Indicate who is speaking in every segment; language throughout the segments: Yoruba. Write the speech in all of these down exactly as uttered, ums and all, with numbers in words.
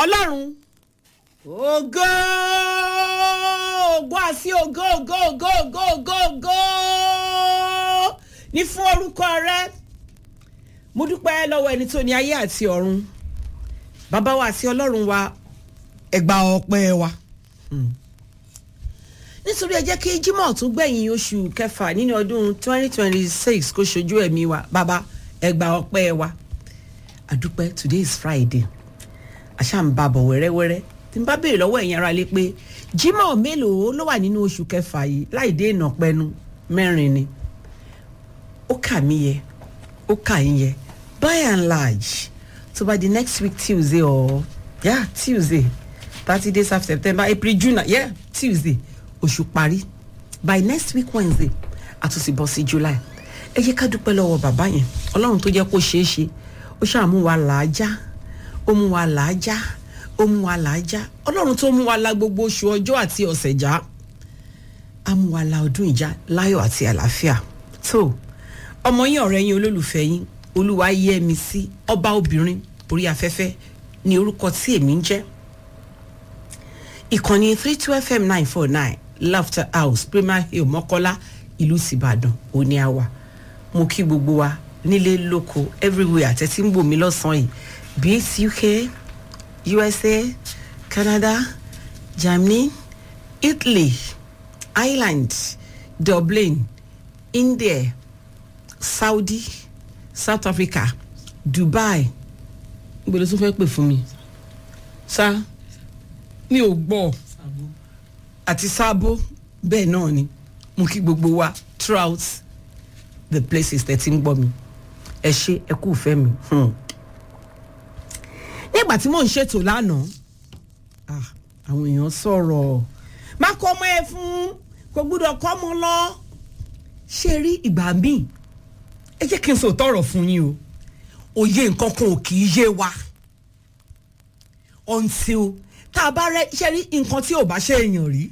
Speaker 1: ọlọ́run ògo ògo àti ògo ògo ògo ògo ògo ògo ní fún orúkọ rẹ. Mo dúpẹ́ lọ́wọ́ ẹni tó ní ayé àti ọ̀run, bàbá wa àti ọlọ́run wa, ẹ gbà ọpẹ́ wa. Nítorí ẹ jẹ́ kí Jímọ̀ tún gbẹ̀yìn oṣù kẹfà nínú ọdún twenty twenty-six kó ṣojú ẹ̀mí wa, bàbá ẹ gbà ọpẹ́ wa. Àdúpẹ́, today is Friday, àṣà ń bá bọ̀ wẹ́rẹ́wẹ́rẹ́. Tí n bá béèrè lọ́wọ́ ẹ̀yin ará lé pé Jímọ̀ mélòó ló wà nínú oṣù kẹfà yìí láì dé ìnà pẹnu, mẹ́rin ni. Ó kà mí yẹ, ó kà yín yẹ. By and large, so by the next week Tuesday or yeah Tuesday, thirty days after September, April, June, yeah Tuesday, oṣù parí. By next week Wednesday, àtúnṣe bọ́ sí July. Ẹ jẹ́ ká dúpẹ́ lọ́wọ́ bàbá yẹn, Ọlọ́run tó jẹ́ kó ṣeé ṣe, ó ṣàmú wa làájá, ó mú wa làájá, ó mú wa làájá. Ọlọ́run tó mú wa la gbogbo oṣù ọjọ́ àti ọ̀sẹ̀ já, á mú wa la ọdún ìjà láyọ̀ àti àlàáfíà. So ọmọ yín, ọ̀rẹ́ yín, olólùfẹ́ yín, Olúwayẹmisí ọba obìnrin orí afẹ́fẹ́ ní orúkọ tí èmi ń jẹ́. Ìkànnì three two F M nine four nine Laughter House, Premier Hill, Mọ́kọ́lá, ìlú Ìbàdàn, òní àwà. Mo kí gbogbo wa nílé lóko everywhere àtẹ̀tí ń bò mí lọ́sàn-án yìí, be it U K, U S A, Canada, Germany, Italy, Ireland, Dublin, India, Saudi, South Africa, Dubai. Gbọ́dọ̀ tún fẹ́ pè fún mi. Sá mi ò gbọ́. Àti Sábó bẹ́ẹ̀ náà ni. Mo kí gbogbo wa throughout the places tẹ́ ti ń gbọ́ mi. Ẹ ṣé, ẹ kú ìfẹ́ mi. Hmm. Nígbà tí mò ń ṣètò lánàá, ah, àwọn èèyàn sọ̀rọ̀. Má kọ́ ọmọ ẹ fún, kò gbúdọ̀ kọ́ ọmọ lọ. Ṣé rí ìgbà míì? Ẹ jẹ́ kí n sọ tọrọ fún yín o. Òye nǹkan kan ò kì í yé wa. Until tá a bá rẹ ṣe rí nǹkan tí ò bá ṣe èèyàn rí.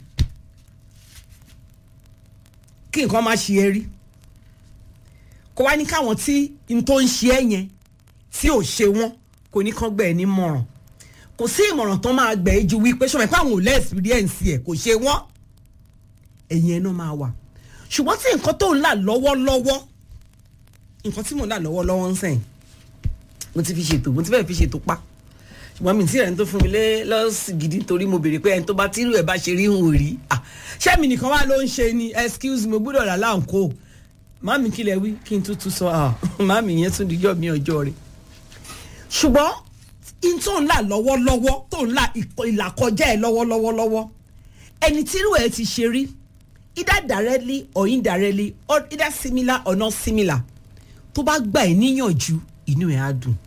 Speaker 1: Kí nǹkan má ṣe é rí. Kò wá ní káwọn tí n tó ń ṣe ẹ yẹn tí ò ṣe wọ́n kò ní kán gbẹ̀ ẹ́ ní mọ̀ràn. Kò sí ìmọ̀ràn tán máa gbẹ̀ ẹ́ ju wípé ṣọmọ ẹ̀pẹ́ àwọn ò lẹ́ experience ẹ̀ kò ṣe wọ́n. Ẹ̀yìn ẹ̀ náà máa wà. Ṣùgbọ́n tí nǹkan tó ń là lọ́wọ́lọ́wọ́, nǹkan tí mò ń là lọ́wọ́lọ́wọ́ ń sẹ́yìn, mo ti fi ṣètò, mo ti fẹ́ fi ṣètò pa. Ṣùgbọ́n mi tí ẹni tó fún mi lé lọ́sì gidi nítorí mo béèrè pé ẹni tó bá tírú ẹ̀ bá ṣe rí hùn rí. Ṣé mi nìkan wá ló ń ṣe ni? Excuse me, gbọ́dọ̀ rà láǹkó. Màmí kílẹ̀ wí kí n tútù sọ, màmí yẹn tún dijọ́ mi ọjọ́ rẹ̀. Ṣùgbọ́n in tó ń là lọ́wọ́lọ́wọ́, tó ń là ìlàkọjá ẹ̀ lọ́wọ́lọ́wọ́, ẹni tírú ẹ̀ ti ṣe rí, either directly or indirectly, or either similar or not similar, tó bá gbà ẹ́ níyànjú, inú ẹ̀ á dùn.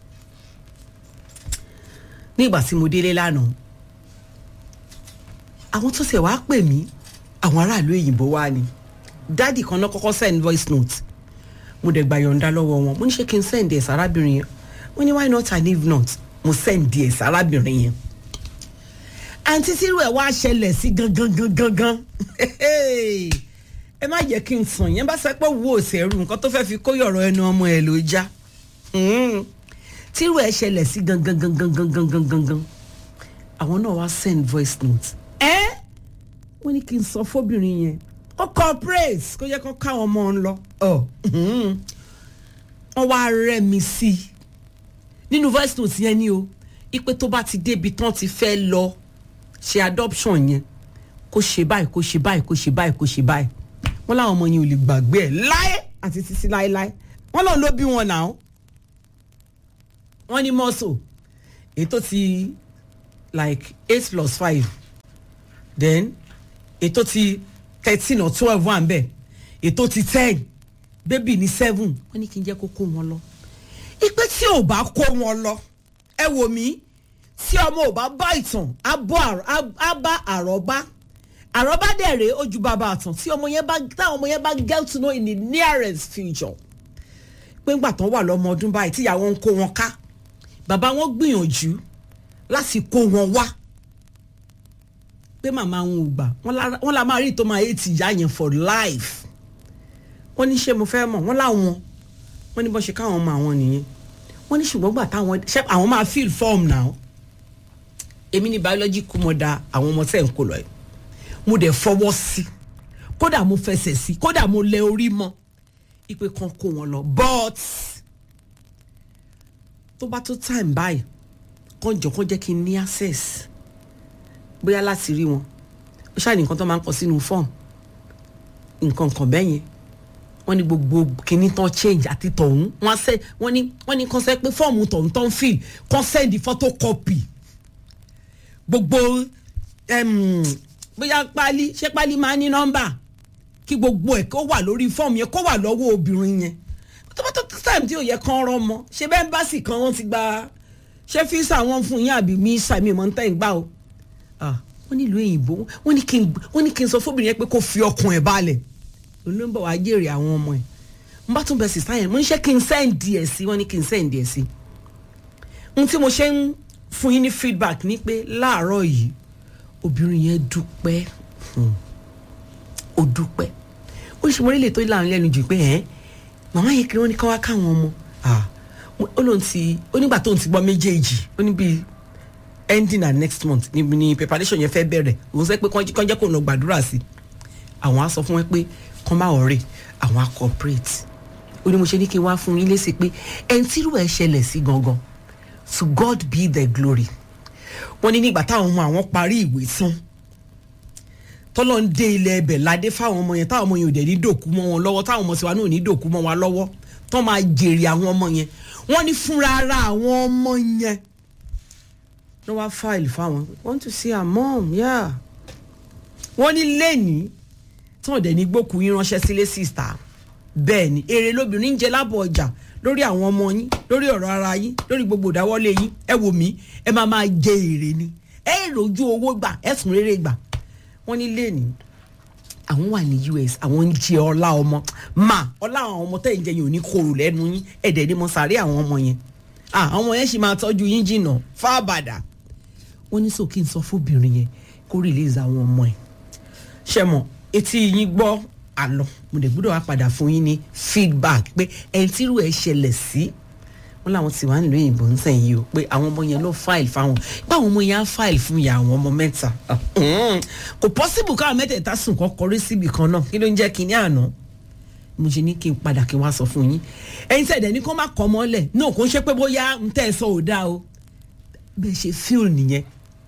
Speaker 1: Nígbà tí mo délé lánàá, àwọn tó ṣe wá pè mí, àwọn aráàlú òyìnbó wá ni. Dádì kan náà kọ́kọ́ send voice note. Mo dẹ̀ gbà yọ̀ǹda lọ́wọ́ wọn. Mo ní ṣé kí n send ẹ̀ sárábìnrin yẹn. Mo ní why not and if not, mo send ẹ̀ sárábìnrin yẹn. Àǹtí tírú ẹ̀ wá ṣẹlẹ̀ sí gangan gangan gan. Ẹ má jẹ́ kí n sàn yẹn bá sọ pé wo òsèrú nǹkan tó fẹ́ fi kó yọ̀rọ̀ ẹnu ọmọ ẹ̀ ló já. Tírú ẹ̀ ṣẹlẹ̀ sí gangan gangan gangan gangan gan. Àwọn náà wá send voice note. Ẹ́ wọ́n ní kí n sọ fóbìnrin yẹn. Ó corporate kó yẹ kó káwọn ọmọ ń lọ. Wọ́n wá rẹ́ mi sí i. Nínú voice note yẹn ni o. Ipe tó bá ti débi tán ti fẹ́ lọ ṣe adoption yẹn. Kó ṣe báyìí, kó ṣe báyìí, kó ṣe báyìí, kó ṣe báyìí. Wọ́n láwọn ọmọ yẹn ò lè gbàgbé ẹ̀ láyé àti títí láéláé. Wọ́n náà ló bí wọn náà. Wọ́n ní mọ́sọ̀ ètò ti like eight plus five, then ètò ti thirteen or twelve wà ń bẹ̀, ètò ti ten, baby ní seven. Wọ́n ní kí n jẹ́ kó kó wọn lọ. Ipe tí ò bá kó wọn lọ, ẹ wò mí, tí ọmọ ò bá bá ìtàn á bá àrọ́bá. Àrọ́bá dẹ̀rẹ̀ ojú bàbá àtàn tí ọmọ yẹn bá táwọn ọmọ yẹn bá get to know in the nearest future. Pé ńgbà tán wà lọ́mọ ọdún báyìí tíyàwó ń kó wọn ká, bàbá wọn gbìyànjú láti kó wọn wá. Pé màmá wọn ò gbà, wọ́n la máa rí tó máa hate ìyá yẹn for life. Wọ́n ní ṣé mo fẹ́ mọ̀, wọ́n láwọn, wọ́n ní bọ́ ṣe káwọn ọmọ àwọn nìyẹn. Wọ́n ní ṣùgbọ́n gbà táwọn, ṣé àwọn máa feel form now. èmi ní biology kú mo da àwọn ọmọ tẹ́ ń kó lọ yìí mo dẹ̀ fọwọ́ sí kódà mo fẹsẹ̀ sí kódà mo lẹ orí mọ́ ipe kan kó wọn lọ but tó bá tó time báyìí kàn jọ kàn jẹ́ kí n ní access bóyá láti rí wọn ó ṣáà ní nǹkan tó máa ń kọ sínú form nǹkan kan bẹ́ẹ̀ yẹn wọ́n ní gbogbo kìíní tán change àti tọ̀hún wọ́n ṣe wọ́n ní wọ́n ní kàn sẹ́ pé fọ́ọ̀mù tọ̀hún tán fill kàn send photocopy gbogbo bóyá pálí ṣé pálí máa ní nọ́mbà kí gbogbo ẹ̀ kó wà lórí fọ́ọ̀mù yẹn kó wà lọ́wọ́ obìnrin yẹn tó bá tó time tí ò yẹ kán rọ́ mọ́ ṣé bẹ́ẹ̀ bá sì kan wọ́n ti gba ṣé fíìsà wọn fún yín àbí mí sàmì mọ́ ń tẹ̀ ń gbà o wọ́n nílùú òyìnbó wọ́n ní kí n wọ́n ní kí n sọ fóbìnrin yẹn pé kó fi ọkàn ẹ̀ balẹ̀ olóńgbò wàá jèrè àwọn ọmọ ẹ̀ n bá tún bẹ sísá yẹn mo ń ṣe kí n sẹ́ǹdì ẹ̀ sí wọ́n ní kí n sẹ́ǹdì ẹ̀ sí n tí mo ṣe ń fún yín ní feedback ní pé láàárọ̀ yìí obìnrin yẹn dúpẹ́ ó dúpẹ́ ó ṣe mo rí lè tó láàrin lẹ́nu jù pé ẹ̀ màmá yẹn kiri wọ́n ní ká wá káwọn ọmọ ó lóun ti ó nígbà tóun ti gbọ́ méjèèjì ó ní bíi ending and next month ni ni preparation yẹn fẹ́ bẹ̀rẹ̀ òun sẹ́ pé kàn jẹ́ kó lọ gbàdúrà sí àwọn á sọ fún wọn pé kàn má ọ̀rẹ́ àwọn á cooperate ó ní mo ṣe ní kí n wá fún yín lésì pé ẹni tí irú ẹ̀ ṣẹlẹ̀ sí gangan to God be the glory wọ́n ní nígbà táwọn ọmọ àwọn parí ìwé tán tọ́lọ́ ń dé ilẹ̀ ẹbẹ̀ ládé fáwọn ọmọ yẹn táwọn ọmọ yẹn ò dẹ̀ ní dòkú mọ́ wọn lọ́wọ́ táwọn ọmọ tiwa náà ò ní dòkú mọ́ wọn lọ́wọ́ tọ́ máa jèrè àwọn ọmọ yẹn wọ́n ní fúnra ara àwọn ọmọ yẹn ló wá fáìlì fáwọn want to see her mom yeah wọ́n ní lẹ́ni tí wọ́n dẹ̀ ní gbókùn yín ránṣẹ́ sílé sísá bẹ́ẹ̀ ni èrè lóbìnrin ń jẹ lábọ̀ ọjà lórí àwọn ọmọ yín lórí ọ̀rọ̀ ara yín lórí gbogbo ìdáwọ́lé yín ẹ wò mí ẹ máa máa jẹ èrè ni ẹ rojú owó gbà ẹ sùn rere gbà wọ́n ní lẹ́ni àwọn wà ní U S àwọn ń jẹ ọlá ọmọ mà ọlá àwọn ọmọ tẹ̀ ń jẹ yín ò ní korò lẹ́nu yín ẹ̀dẹ̀ ni mo sàárẹ̀ àwọn ọmọ yẹn àwọn ọmọ yẹn sì máa tọ́jú yín jìnnà fábàdà wọ́n ní sọ kí n sọ fóbìnrin yẹn kó release àwọn ọmọ ẹ̀ ṣe mọ̀ etí yín gbọ́ àlọ́ mo dẹ̀ gbọ́dọ̀ wá padà fún yín ní feedback pé ẹni tí irú ẹ̀ ṣẹlẹ̀ sí wọ́n làwọn ti wá nílùú òyìnbó ń sẹ́yìn yìí o pé àwọn ọmọ yẹn ló file fáwọn pé àwọn ọmọ yẹn á file fún ìyá àwọn ọmọ mẹ́ta kò possible káwọn mẹ́tẹ̀ẹ̀ta sùn kọ́ kọrí síbì kan náà kí ló ń jẹ́ kínní àná mo ṣe ní kí n padà kí n wá sọ fún yín ẹ̀yin tẹ̀dẹ̀ ní kó má kọ́ mọ́lẹ̀ náà kò ń ṣe pé bóyá ń tẹ̀ sọ ò dáa o bẹ́ẹ̀ ṣe fíìl nìyẹn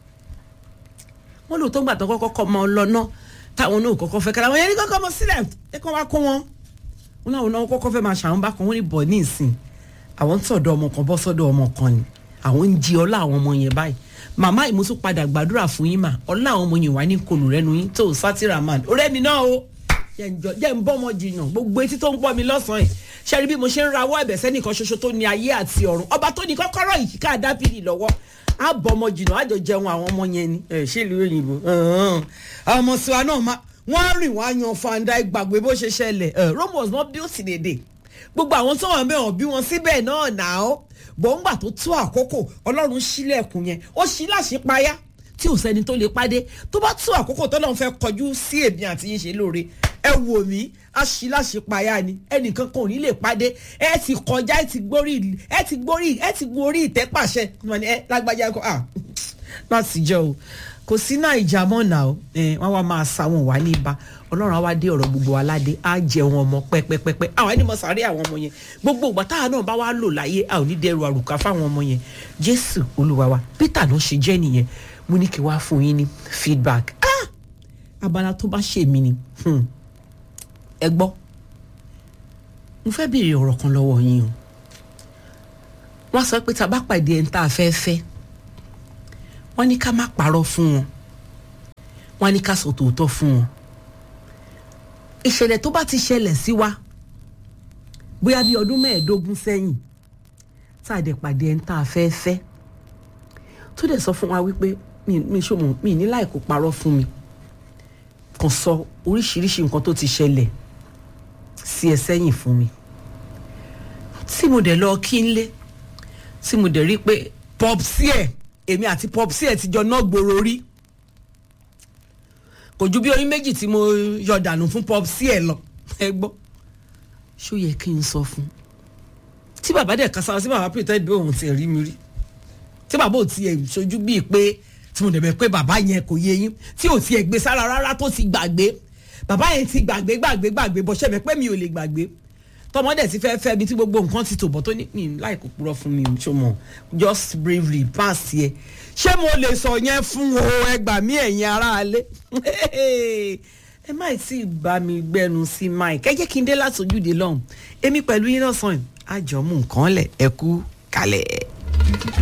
Speaker 1: wọ́n lò tó ń gbà tó kọ́kọ́ kọ́ ọmọ lọ náà táwọn náà kọ́kọ́ fẹ́ kára wọn yẹn ní kọ́kọ́ ọmọ sílẹ̀ ẹ kọ́ wá kó wọn wọn náà wọn náà kọ́kọ́ fẹ́ máa ṣàwọn bá kan wọ́n ní bọ̀ ní ìsìn àwọn ń sọ̀dọ̀ ọmọ kan bọ́ sọ́dọ̀ ọmọ kan ni àwọn ń jí ọlá àwọn ọmọ yẹn báyìí màmá ìmúsù padà gbàdúrà fún yín mà ọlá àwọn ọmọ yẹn wà ní kolù rẹ́nu yín tó sátìrà man ọ̀rẹ́ mi náà o jẹ́ ń bọ́ ọmọ jìyàn gbogbo etí tó ń gbọ́ mi lọ́sàn-án yìí ṣe rí bí mo ṣe ń rawọ́ ẹ̀bẹ̀ sẹ́nìkan ṣoṣo tó ní ayé àti ọ̀run ọba tó ní kọ́kọ́rọ́ yìí ká dábìlì lọ́wọ́ á bọ́ ọmọ jìnnà á jọ jẹun àwọn ọmọ yẹn ni ẹ̀ ṣé ìlú òyìnbó àwọn ọmọ tiwa náà máa wọ́n rìn wá yan fanda ìgbàgbé bó ṣe ṣẹlẹ̀ Rome was not built in a day gbogbo àwọn tó wà mẹ́wọ̀n bí wọ́n síbẹ̀ náà nà ó bọ́ńgbà tó tó àkókò ọlọ́run ṣílẹ̀kùn yẹn ó ṣí láṣípayá tí ò sẹ́ni tó lè pàdé tó bá tó àkókò tó lọ́n fẹ́ kọjú sí èmi àti yín ṣe lóore ẹ wò mí a ṣí láṣípayá ni ẹnìkan kan ò ní lè pàdé ẹ ti kọjá ẹ ti gbórí ẹ ti gbórí ẹ ti gbórí ìtẹ́pàṣẹ ẹ lágbájá kọ ah láti jẹ́ o kò sí náà ìjà mọ́ náà o wọ́n wá máa sa wọn wá ní ibà ọlọ́run á wá dé ọ̀rọ̀ gbogbo aládé á jẹ wọn ọmọ pẹ́pẹ́pẹ́pẹ́ àwọn ẹni mọ̀ sáré àwọn ọmọ yẹn gbogbo ìgbà táwa náà bá wá lò láyé a ò ní dẹrù àrùkà fáwọn ọmọ yẹn jésù olúwa wa peter ló ṣe jẹ́ nìyẹn mo ní kí wá fún yín ní feedback ah abala tó bá ṣe mí ni ẹ gbọ́ mo fẹ́ béèrè ọ̀rọ̀ kan lọ́wọ́ yín o wọ́n sọ pé tá a bá pàdé ẹni tá a fẹ́ fẹ́ wọ́n ní ká má parọ́ fún wọn wọ́n ní ká sọ tòótọ́ fún wọn ìṣẹ̀lẹ̀ tó bá ti ṣẹlẹ̀ sí wa bóyá bí ọdún mẹ́ẹ̀ẹ́dógún sẹ́yìn tá a dẹ̀ pàdé ẹni tá a fẹ́ fẹ́ tó dẹ̀ sọ fún wa wípé mi ṣòmò mi ní láì kó parọ́ fún mi kàn sọ oríṣiríṣi nǹkan tó ti ṣẹlẹ̀ sí ẹ sẹ́yìn fún mi tí mo dẹ̀ lọ kí n lé tí mo dẹ̀ rí pé pọ́psí ẹ̀ èmi àti pọ́psí ẹ̀ ti jọ náà gbòòrò rí kò ju bí oyin méjì tí mo yọ dànù fún pọ́psí ẹ̀ lọ ẹ gbọ́ ṣó yẹ kí n sọ fún tí bàbá dẹ̀ kására sí bàbá pété bí òun ti rí mi rí tí bàbá ò tiẹ̀ ṣojú bíi pé tí mo dẹ̀bẹ̀ pé bàbá yẹn kò yé yín tí ò tiẹ̀ gbé sára rárá tó ti gbàgbé bàbá yẹn ti gbàgbé gbàgbé gbàgbé bọ́ ṣẹ́mi pé mi ò lè gbàgbé tọmọdé ti fẹ́ fẹ́ mi tí gbogbo nǹkan ti tò bọ́ tó ní mi láì kó purọ́ fún mi ṣó mọ̀ just bravely pass yẹ ṣé mo lè sọ yẹn fún o ẹgbà mí ẹ̀yin aráalé ẹ má tí ì bá mi gbẹnu sí mike ẹ jẹ́ kí n dé látòjúde lọ́hùn èmi pẹ̀lú yín lọ́sàn-án àjọmú nǹkan lẹ̀ ẹ kú kalẹ̀.